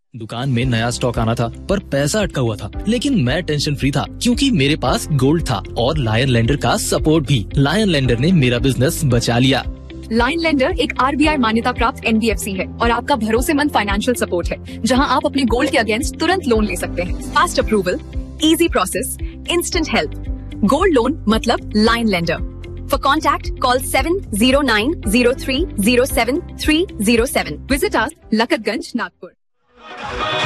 दुकान में नया स्टॉक आना था पर पैसा अटका हुआ था, लेकिन मैं टेंशन फ्री था क्योंकि मेरे पास गोल्ड था और लायन लेंडर का सपोर्ट भी। लायन लेंडर ने मेरा बिजनेस बचा लिया। लायन लेंडर एक RBI मान्यता प्राप्त NBFC है और आपका भरोसेमंद फाइनेंशियल सपोर्ट है, जहां आप अपने गोल्ड के अगेंस्ट तुरंत लोन ले सकते हैं। Fast approval, easy process, instant help. Gold loan मतलब lion lender. For contact, call 7090307 307. Visit us, Lakatganj, Nagpur.